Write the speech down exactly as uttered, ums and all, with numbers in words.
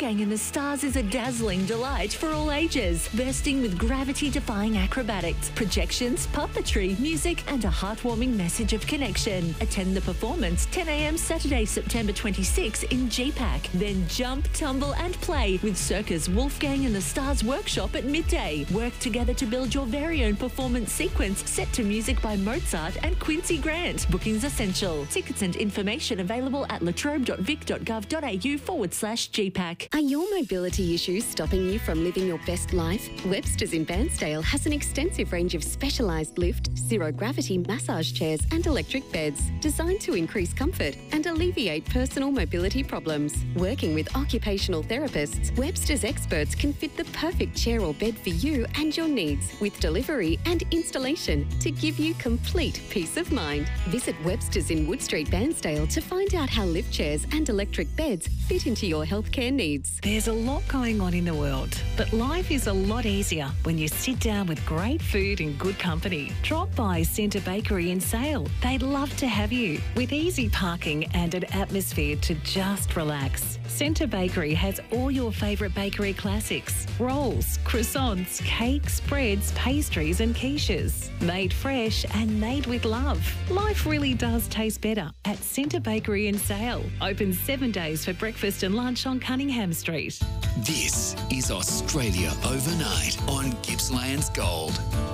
Wolfgang and the Stars is a dazzling delight for all ages, bursting with gravity-defying acrobatics, projections, puppetry, music, and a heartwarming message of connection. Attend the performance ten a m Saturday, September twenty-sixth in G PAC. Then jump, tumble, and play with Circus Wolfgang and the Stars workshop at midday. Work together to build your very own performance sequence set to music by Mozart and Quincy Grant. Bookings essential. Tickets and information available at latrobe.vic.gov.au forward slash GPAC. Are your mobility issues stopping you from living your best life? Webster's in Bairnsdale has an extensive range of specialised lift, zero-gravity massage chairs and electric beds designed to increase comfort and alleviate personal mobility problems. Working with occupational therapists, Webster's experts can fit the perfect chair or bed for you and your needs with delivery and installation to give you complete peace of mind. Visit Webster's in Wood Street, Bairnsdale to find out how lift chairs and electric beds fit into your healthcare needs. There's a lot going on in the world, but life is a lot easier when you sit down with great food and good company. Drop by Centre Bakery in Sale. They'd love to have you. With easy parking and an atmosphere to just relax. Centre Bakery has all your favourite bakery classics. Rolls, croissants, cakes, breads, pastries and quiches. Made fresh and made with love. Life really does taste better at Centre Bakery in Sale. Open seven days for breakfast and lunch on Cunningham Street. This is Australia Overnight on Gippsland's Gold.